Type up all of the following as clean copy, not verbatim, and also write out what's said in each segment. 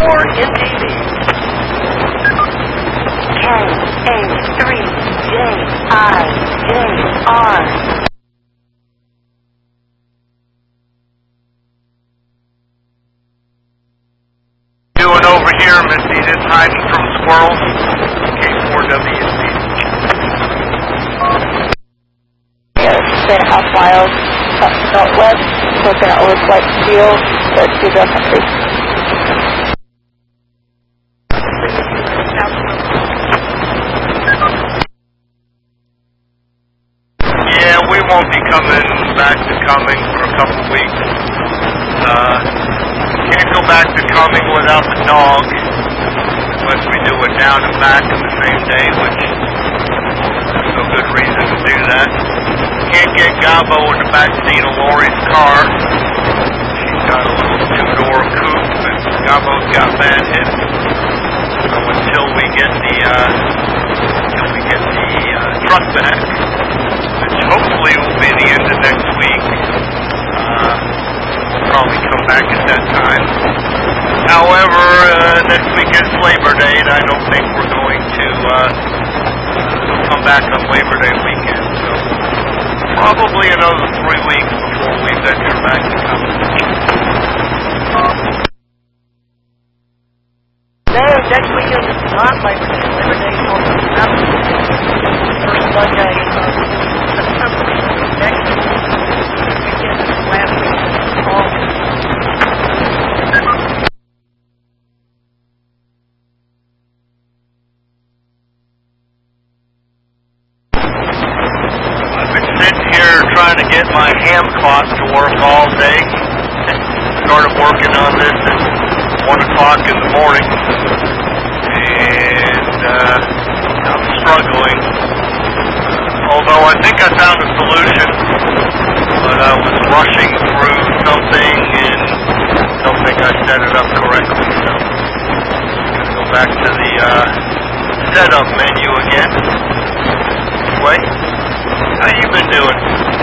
NDB. KA3JIJR. Doing over here, Missy, just hiding from squirrels. K4WC. Send out files northwest, looking at Old White Steel, that's geographically. Yeah, we won't be coming back to Cumming for a couple weeks. Can't go back to Cumming without the dog, unless we do it down and back on the same day, which there's no good reason to do that. Can't get Gabo in the back seat of Lori's car. She's got a little two-door coupe, and Gabo's got bad hips. So until we get the truck back, which hopefully will be the end of next week, we'll probably come back at that time. However, next week is Labor Day, and I don't think we're going to come back on Labor Day weekend. So probably another 3 weeks before we venture back to Cumming. No, next weekend is not Labor Day. Labor Day is on the 7th. First Monday of September. Next weekend is the last week of August. I've been sitting here trying to get my ham clock to work all day. Started working on this at 1 o'clock in the morning, and I'm struggling. Although I think I found a solution, but I was rushing through something and don't think I set it up correctly. So I'm going to go back to the setup menu again. Anyway, how you been doing?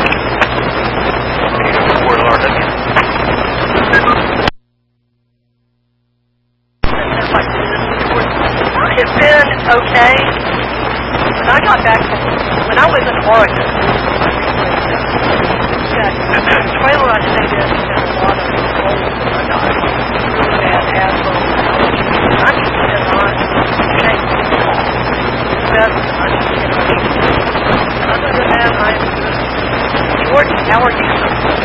It's been okay. When I got back when I was in Oregon, the trailer I stayed in had a lot of cold. I got really bad asthma and allergies. I just did not shake it off. But I just did not shake it off. Other than that, I'm good. George, how are you?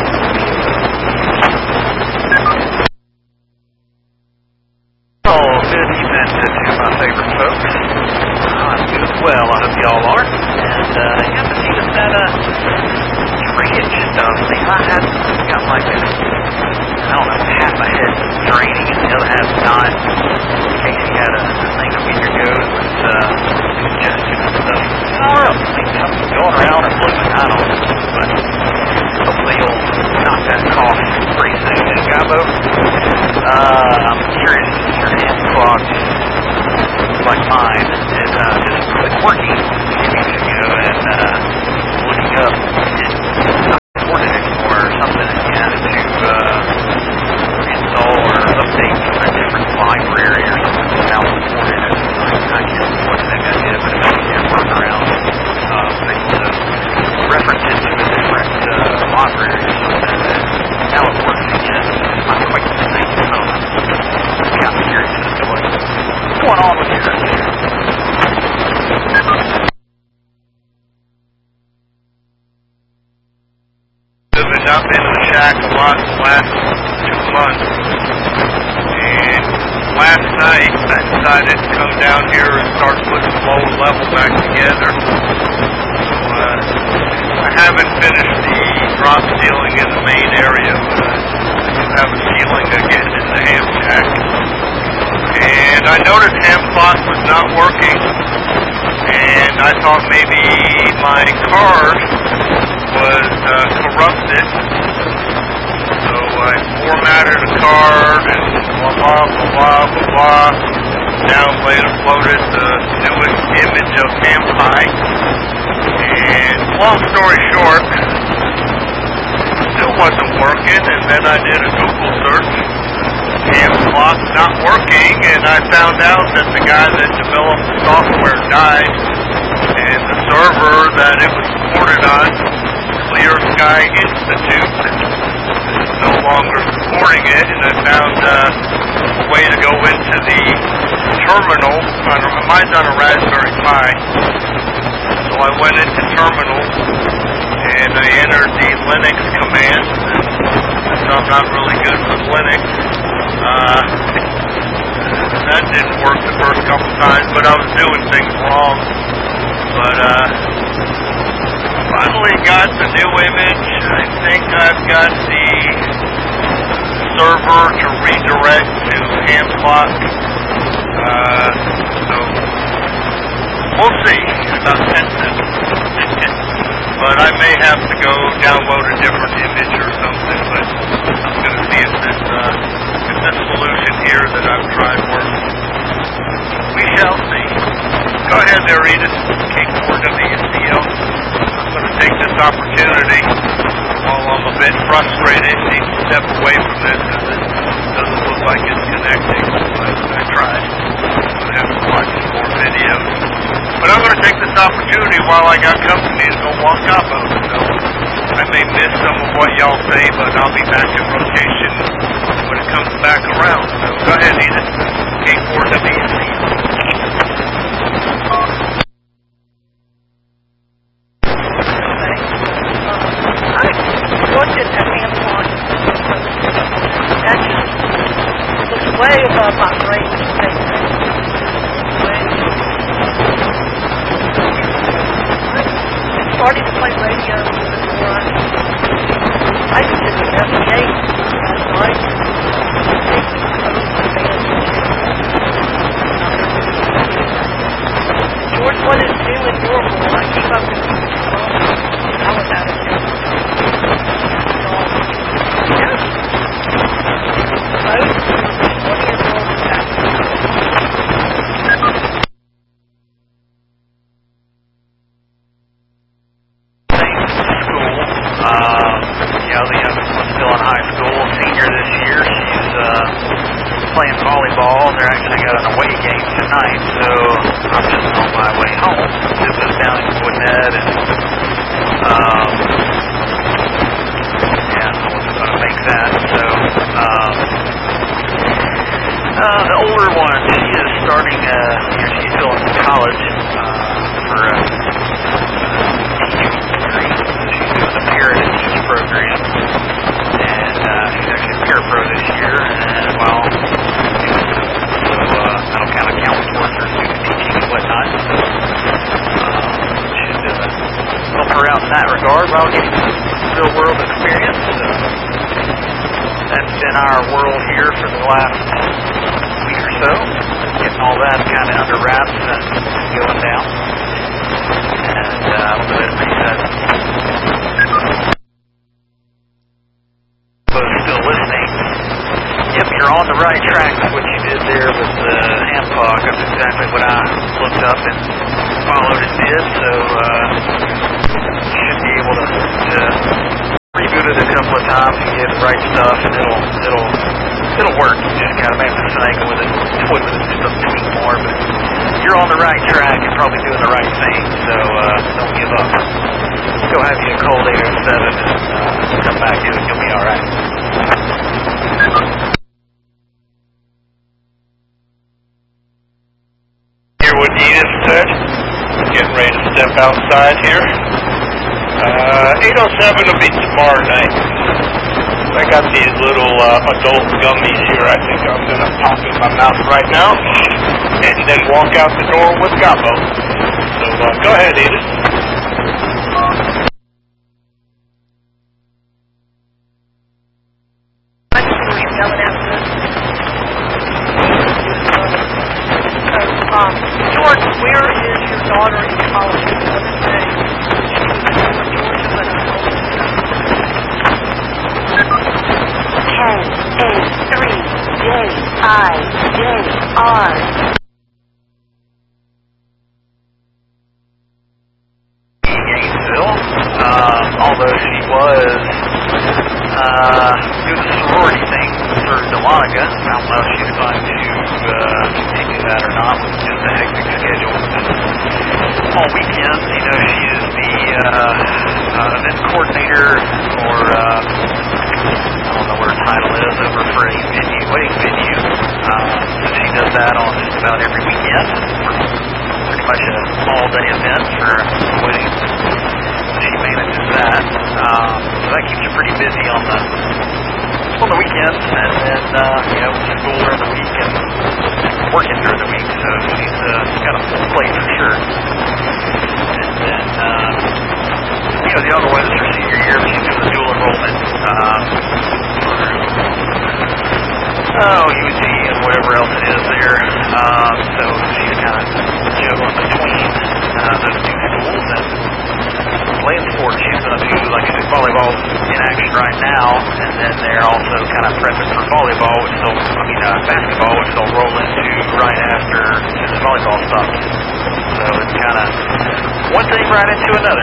Oh, good evening to my favorite folks. I'm doing well, I hope y'all are. And, yeah, the neat is that, drainage stuff. See, I had got like a, I don't know, half my head draining and the other half not. Casey had a thing a week ago that was, congestion and stuff. I don't know, I think something's going around or blooming, I don't know. But hopefully you'll knock that cough pretty soon, Gabo. I'm curious if your hand clock, like mine, is just quit working a few weeks ago and looking up, it's not supported anymore or something, and you had to install or update a different library or something that's now supported. I can't remember what the heck I did, but it was a workaround. References to a different library or something, and now it works again. It's not quite the same. I don't know. Yeah, I'm curious as to what's going on with yours. I've not been in the shack a lot the last 2 months, and last night I decided to come down here and start putting the lower level back together. So, I haven't finished the drop ceiling in the main area, but I do have a ceiling again in the ham shack. And I noticed ham clock was not working, and I thought maybe my card was corrupted. So I formatted the card and blah, blah, blah, blah, blah, blah. Uploaded the newest image of ham pie. And long story short, still wasn't working, and then I did a Google search. Ham clock not working, and I found out that the guy that developed the software died, and the server that it was supported on, Clear Sky Institute, is no longer supporting it, and I found a way to go into the terminal. Mine's on a Raspberry Pi, so I went into terminal, and I entered the Linux commands, and so I'm not really good with Linux. That didn't work the first couple times, but I was doing things wrong. But finally got the new image. I think I've got the server to redirect to Handclock. So we'll see about 10 minutes. But I may have to go download a different image or something, but I'm going to see if this solution here that I've tried works. We shall see. Go ahead there, Edith. K4WCL. I'm going to take this opportunity while I'm a bit frustrated. Need to step away from this because it doesn't look like it's connecting. But I tried. I'm going to have to watch some more videos. But I'm going to take this opportunity while I got company to go walk Cabo. So I may miss some of what y'all say, but I'll be back in rotation when it comes back around. So go ahead, Edith. K4WC. I looked at that Handclock. That just looks way above my range to take that. Starting to play radio before I just did the FBA last night. George, what is new in your world? I keep up with you. How was that? The youngest one's still in high school, senior this year. She's playing volleyball. They're actually got an away game tonight, so I'm just on my way home. Just was down in Gwinnett, and I wasn't going to make that. So the older one, she is starting. She's still in college for a teaching degree. She's doing the peer and teach program, and she's actually a peer pro this year. And that'll kind of count towards her student teaching and whatnot. Should help her out in that regard while getting real world experience. That's been our world here for the last week or so, getting all that kind of under wraps and going down. And a little bit of reset. Still listening. Yep, you're on the right track with what you did there with the Handclock. That's exactly what I looked up and followed and did. So should be able to reboot it a couple of times and get the right stuff, and it'll work. You just gotta make the cycle with it, toy with it, just a tweak more. But you're on the right track. You're probably doing the right thing. So don't give up. Go have you a cold 807 and come back to it. You'll be all right. Hear what Edith said. Getting ready to step outside here. 807 will be tomorrow night. I got these little adult gummies here. I think I'm going to pop in my mouth right now and then walk out the door with Cabo. So go ahead, Edith. George, where is your daughter in college? K-A-3-J-I-J-R. Gainesville, although she was doing the sorority thing for Dahlonega. I don't know if she's going to continue that or not with just a hectic schedule. All weekend, you know, she is the event coordinator for, I don't know what her title is, over for a wedding venue. So she does that on just about every weekend. Pretty much an all-day event for weddings. She manages that. So that keeps her pretty busy on the weekends, and then, you know, school during the week and working during the week, so she's got a full plate for sure. And then, you know, the other one is her senior year, she's doing the dual enrollment UT and whatever else it is there. So she's kind of juggling between those two schools and playing sports. She's going to do, like I said, volleyball in action right now, and then they're also kind of prepping for volleyball, which basketball, which they'll roll into right after the volleyball stops. So it's kind of one thing right into another.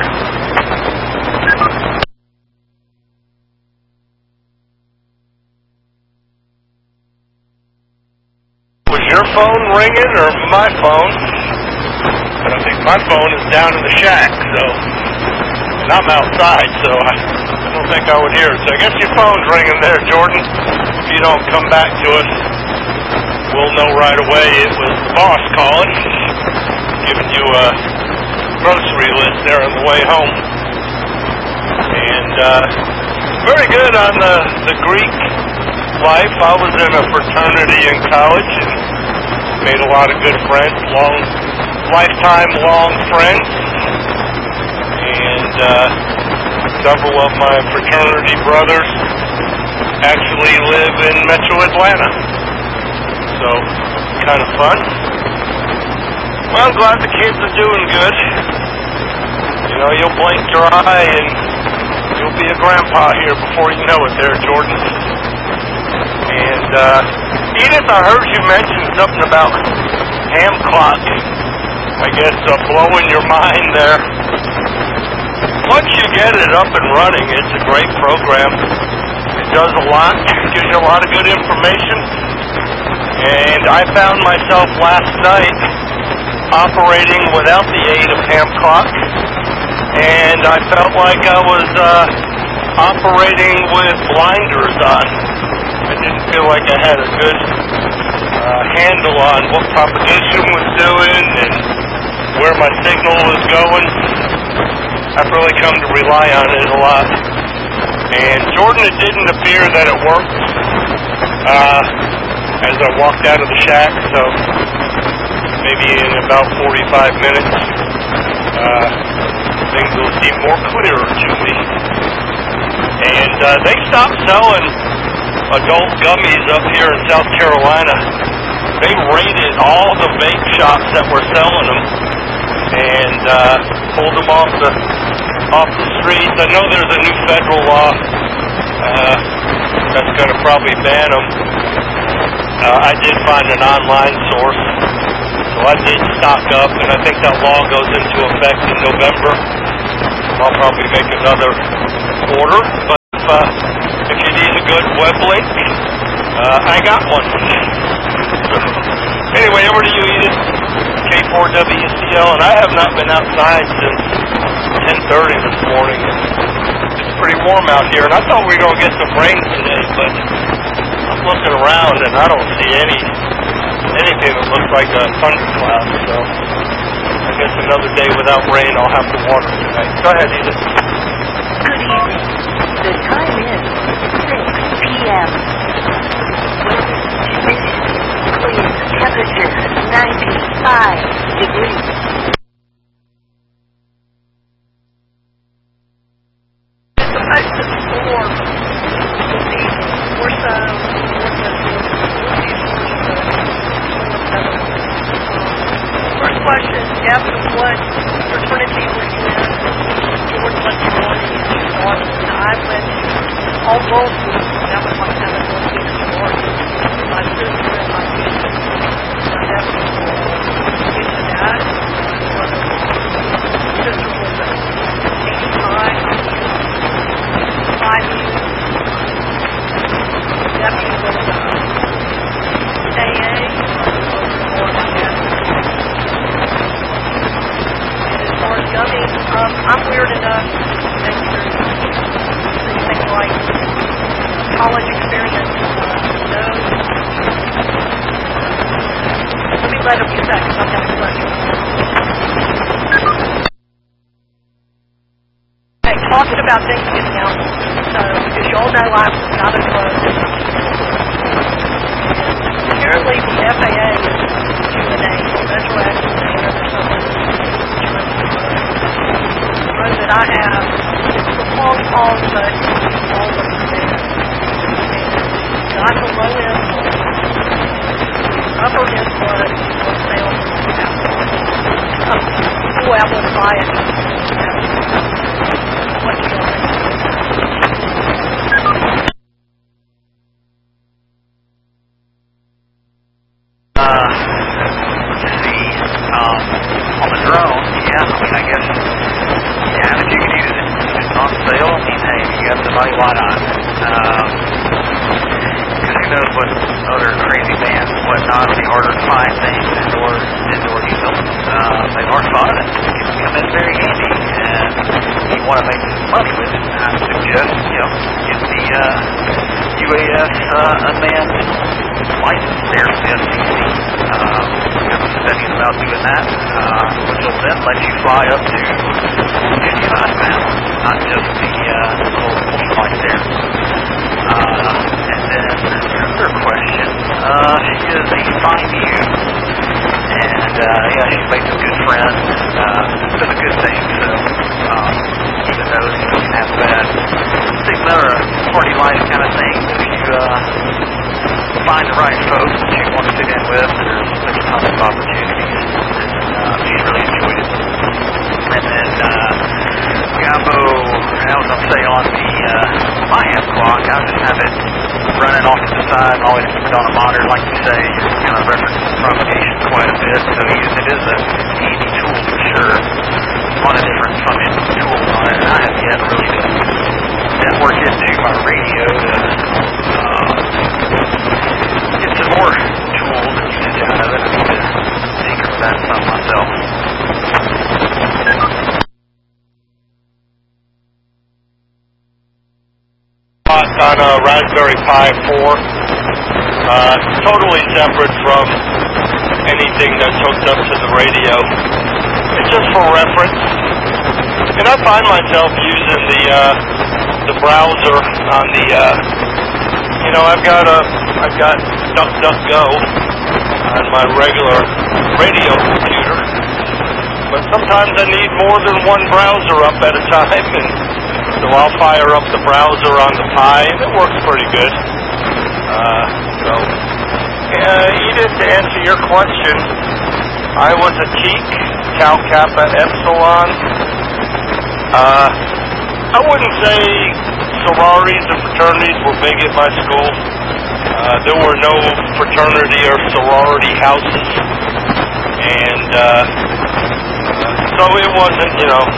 Was your phone ringing or my phone? I don't think my phone is down in the shack, so, and I'm outside, so I don't think I would hear it. So I guess your phone's ringing there, Jordan. If you don't come back to us, we'll know right away it was the boss calling, giving you a grocery list there on the way home. And very good on the Greek life. I was in a fraternity in college and made a lot of good friends, lifetime long friends. And several of my fraternity brothers actually live in Metro Atlanta. So, kind of fun. Well, I'm glad the kids are doing good. You know, you'll blink your eye and you'll be a grandpa here before you know it there, Jordan. And, Edith, I heard you mention something about ham clock. I guess blowing your mind there. Once you get it up and running, it's a great program. It does a lot, gives you a lot of good information. And I found myself last night operating without the aid of ham clock. And I felt like I was operating with blinders on. I didn't feel like I had a good handle on what propagation was doing and where my signal was going. I've really come to rely on it a lot. And Jordan, it didn't appear that it worked as I walked out of the shack, so maybe in about 45 minutes things will seem more clearer to me. And they stopped selling adult gummies up here in South Carolina. They raided all the vape shops that were selling them and pulled them off the streets. I know there's a new federal law that's going to probably ban them. I did find an online source, so I did stock up, and I think that law goes into effect in November. I'll probably make another order, but if you need a good web link, I got one. Anyway, over to you, Edith. K4WCL, and I have not been outside since 10:30 this morning. It's pretty warm out here, and I thought we were going to get some rain today, but I'm looking around and I don't see anything that looks like a thundercloud, so I guess another day without rain I'll have to water tonight. Go ahead, Edith. Good evening. The time is 6 p.m. Clear. Temperature 95 degrees. The fact that the storm will be more so first question, Jeff, what fraternity were you in? Jordan went to morning and I went all both. That was my 7th morning. about things getting out. So, as you all know, I've got a drone. Apparently, the FAA is doing a retroactive ban or something. The drone that I have is a long haul, but it's all over there. Got the low end one. Upper end one on sale for Apple. Go out and buy it. What do you think? Let's see. On the drone, yeah, I mean, I guess, yeah, that you can use it. It's on sale. I mean, hey, you got the money, why not? Because who knows what other crazy bands and whatnot, it'll be harder to find things indoor use them. They are fun and can come in very handy. And if you want to make some money with it, I suggest, get the UAS unmanned license there for the SEC. Thinking about doing that, which will then let you fly up to 55 miles, not just the little push flight there. And then your other question, she is a fine view, and yeah, she's made some good friends. It's been a good thing. So even though you can have that stigma or a party life kind of thing, if you find the right folks that you want to fit in with, there's tons of opportunities. She's really enjoyed it. And then Gabo, I was going to say on the my amp clock, I just have it running off to the side and always keep it on a monitor, like you say, kind of reference propagation quite a bit. So it is a handy tool for sure. A lot of different function tools on it, and I have yet really to network into my radio to get some more tools and usage out of it. I need to tinker with that some myself. On a Raspberry Pi 4, totally separate from anything that's hooked up to the radio. It's just for reference. And I find myself using the browser on the, I've got DuckDuckGo on my regular radio computer. But sometimes I need more than one browser up at a time, and so I'll fire up the browser on the Pi, and it works pretty good. Edith, to answer your question, I was a Teak, Tau Kappa Epsilon. I wouldn't say sororities and fraternities were big at my school. There were no fraternity or sorority houses, and so it wasn't,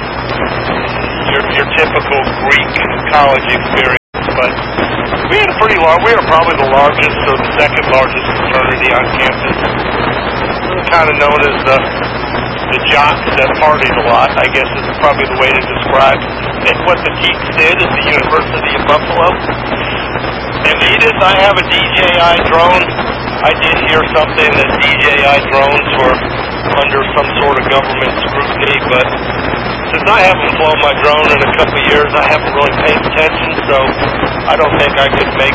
your typical Greek college experience. But we had we were probably the largest or the second largest fraternity on campus. We were kind of known as the jocks that partied a lot, I guess is probably the way to describe what the Teaks did at the University of Buffalo. And Edith, I have a DJI drone. I did hear something that DJI drones were under some sort of government scrutiny, but since I haven't flown my drone in a couple of years, I haven't really paid attention, so I don't think I could make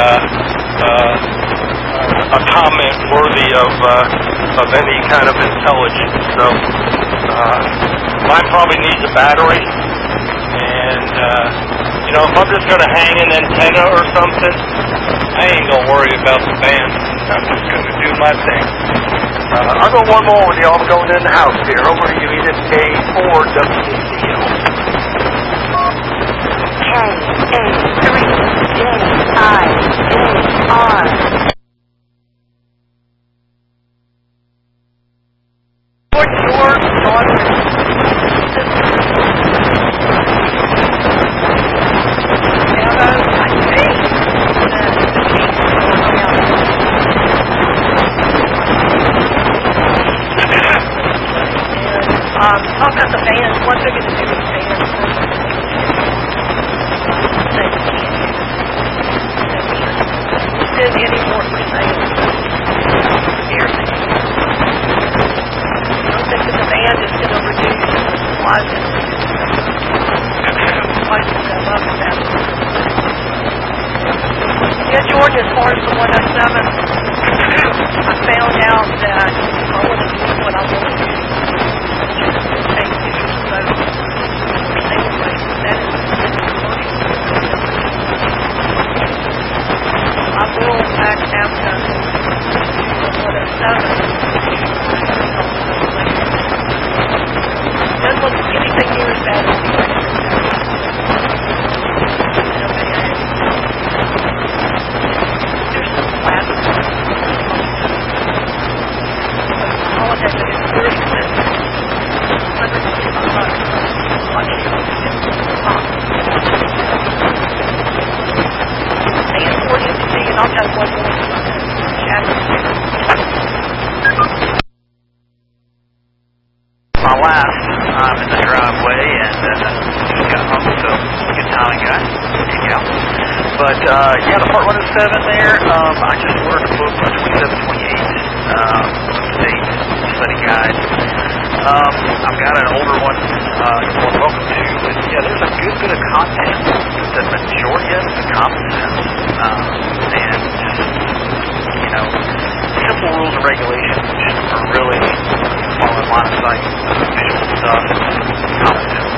a comment worthy of any kind of intelligence. So mine probably needs a battery, and if I'm just going to hang an antenna or something, I ain't going to worry about the band. I'm just going to do my thing. I'll go one more with you. I'm going in the house here. Over to you, Edith. K4WCL. KA3JIJR. What's your thoughts? Talk about the bands. One thing is to do with bands. Is any more I found out that I want to do what I want to do. Take pictures of those stable places. That is I will, in fact, have to do 107. Doesn't look anything near as bad as the there's some plastic. All of that is very expensive. $125. And 40 and I'll tell you one more. My last time in the driveway, and then just got home, so good timing, guys. Yeah. But, yeah, the Part 107 there, I just ordered a book on 2728, state study guide. I've got an older one, you're more welcome to, but yeah, there's a good bit of content. The majority of it's common sense, and just, you know, simple rules and regulations are really following line of sight, visual stuff, common sense.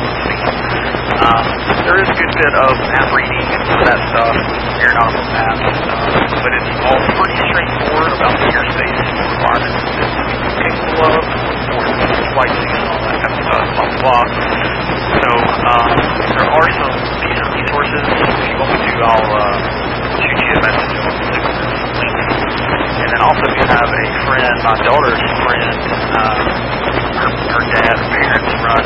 There is a good bit of map reading and some of that stuff, aeronautical maps, but it's all pretty straightforward about the airspace requirements that you're capable of, flight and all that kind of stuff, blah, blah, blah. So, there are some decent resources. If you want me to, I'll shoot you a message on the link. And then also if you have a friend, my daughter's friend, her dad or parents run,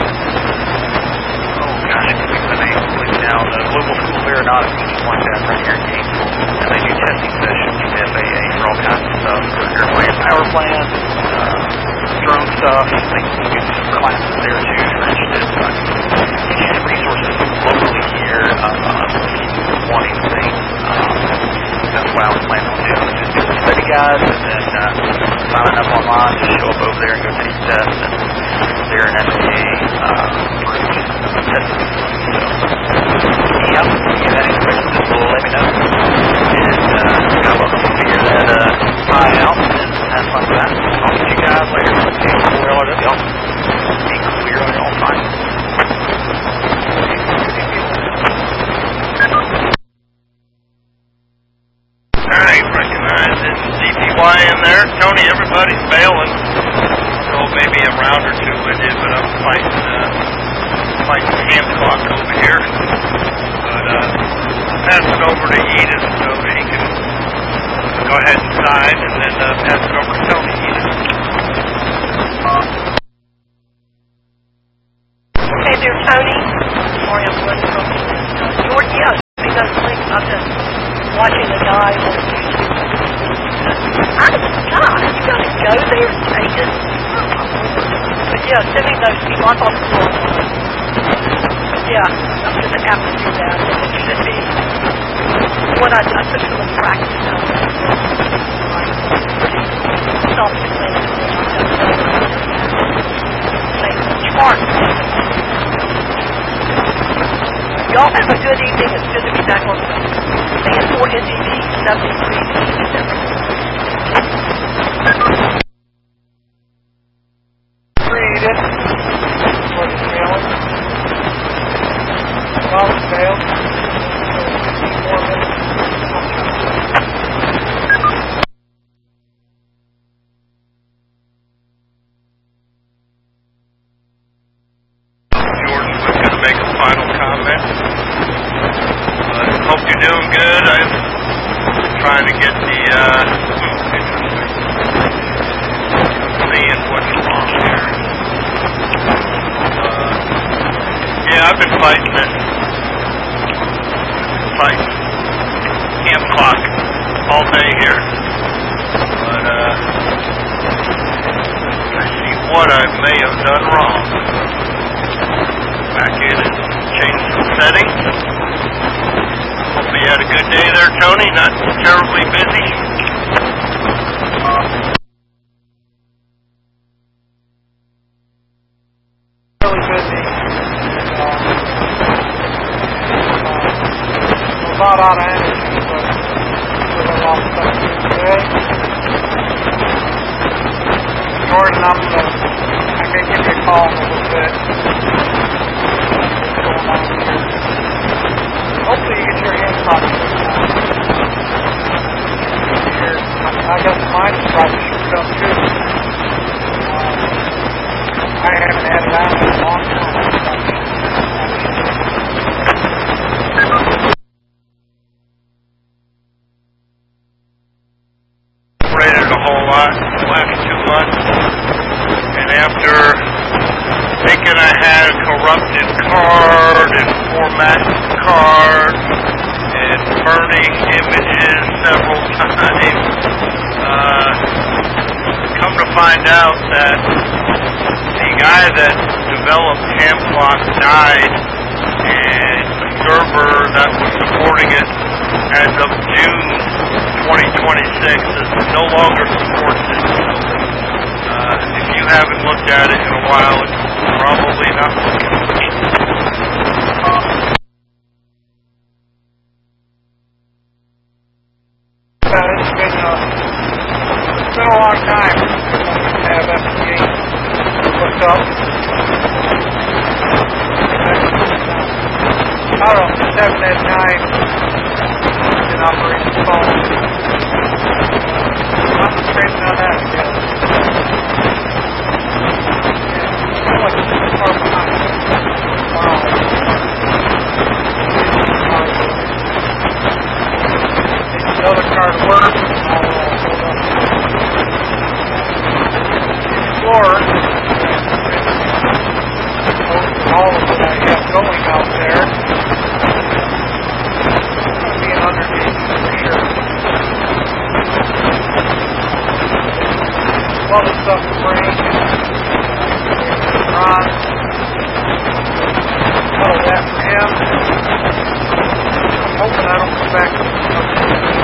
I can't think of the name completely now, the Global School of Aeronautics, something like that, right here in Gainesville. And they do testing sessions with FAA for all kinds of stuff, for airplane power plants, drone stuff. They can get some classes there too if you're interested. So I can get you some resources locally here if you're wanting to think. That's what I was planning on doing. Just do the study guides and then signing up online, just show up over there and go take the test. And they're an FAA testing. So, yeah, if you have any questions, just let me know. And I will figure that pie out and have fun with that. I'll see you guys later. Be clear on it, y'all. Be clear on it all the time. Alright, recognize this DPY in there. Tony, everybody's bailing. So maybe a round or two with it, but I'm fighting Hancock over here. But pass it over to Edith so he can go ahead and sign, and then pass it over to Tony. Edith. Hey there, Tony. Sorry, I'm running from George. Yeah, see those links. I'm just watching a guy on YouTube. God, you gotta go there and take it. But yeah, sending those people, I thought it was cool. But yeah, I'm going to have to do that. It should be what I took some practice out of that. Pretty self-explanatory. Smart. Y'all have a good evening. It's good to be back on the Band 4 NDB 73. Read it. What's the feeling? Well, it failed. 4 minutes. Jordan was going to make a final comment. Hope you're doing good. I'm trying to get the seeing what's wrong here. Yeah, I've been fighting camp clock all day here. But I see what I may have done wrong. Back in and change some settings. Hope you had a good day there, Tony. Not terribly busy. Really busy. About out of energy, but a little off I got the mine probably shoot up too. I haven't had it out in a long time. Rated a whole lot the last 2 months. And after thinking I had a corrupted card and formatted card and burning images several times, come to find out that the guy that developed Camflock died, and the server that was supporting it as of June 2026 no longer supports it. If you haven't looked at it in a while, it's probably not looking good. It's been a long time to have FBA hooked up. I don't know, just haven't had time in Operation Phone. Concentrating on that again. I feel like it's too far behind. The other card works. Explore all of what I have going out there. It's going to be an undertaking for sure. A lot of stuff to bring. Ron. All of that for him. I'm hoping I don't come back